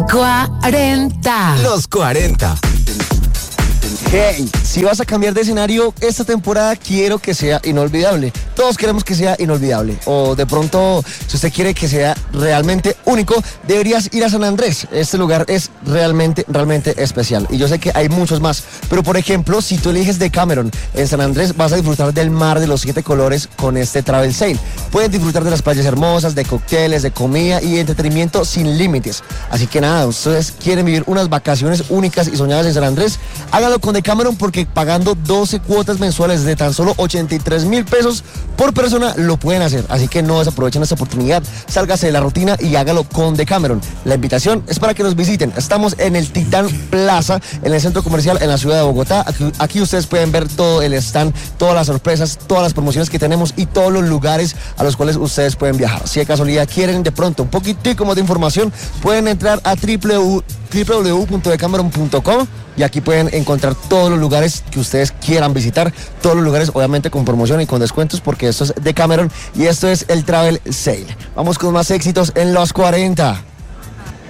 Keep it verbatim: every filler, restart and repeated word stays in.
cuarenta. Los cuarenta. Hey, si vas a cambiar de escenario esta temporada, quiero que sea inolvidable. Todos queremos que sea inolvidable. O de pronto, si usted quiere que sea realmente único, deberías ir a San Andrés. Este lugar es realmente, realmente especial. Y yo sé que hay muchos más. Pero por ejemplo, si tú eliges Decameron en San Andrés, vas a disfrutar del mar de los siete colores con este Travel Sail. Pueden disfrutar de las playas hermosas, de cócteles, de comida y de entretenimiento sin límites. Así que nada, ustedes quieren vivir unas vacaciones únicas y soñadas en San Andrés, hágalo con Decameron, porque pagando doce cuotas mensuales de tan solo ochenta y tres mil pesos por persona lo pueden hacer. Así que no desaprovechen esta oportunidad, sálgase de la rutina y hágalo con Decameron. La invitación es para que nos visiten. Estamos en el Titán Plaza, en el centro comercial en la ciudad de Bogotá. Aquí, aquí ustedes pueden ver todo el stand, todas las sorpresas, todas las promociones que tenemos y todos los lugares a los cuales ustedes pueden viajar. Si de casualidad quieren de pronto un poquitico más de información, pueden entrar a w w w punto decameron punto com y aquí pueden encontrar todos los lugares que ustedes quieran visitar, todos los lugares obviamente con promoción y con descuentos, porque esto es Decameron y esto es el Travel Sail. Vamos con más éxitos en los cuarenta.